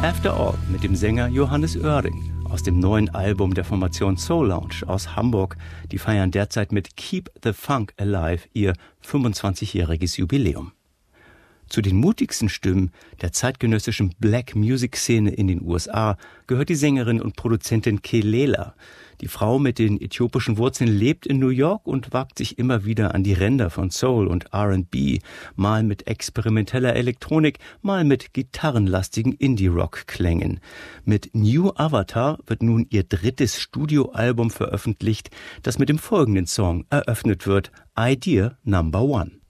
After All mit dem Sänger Johannes Oerding aus dem neuen Album der Formation Soul Lounge aus Hamburg. Die feiern derzeit mit Keep the Funk Alive ihr 25-jähriges Jubiläum. Zu den mutigsten Stimmen der zeitgenössischen Black-Music-Szene in den USA gehört die Sängerin und Produzentin Kelela. Die Frau mit den äthiopischen Wurzeln lebt in New York und wagt sich immer wieder an die Ränder von Soul und R&B, mal mit experimenteller Elektronik, mal mit gitarrenlastigen Indie-Rock-Klängen. Mit New Avatar wird nun ihr drittes Studioalbum veröffentlicht, das mit dem folgenden Song eröffnet wird, Idea Number One.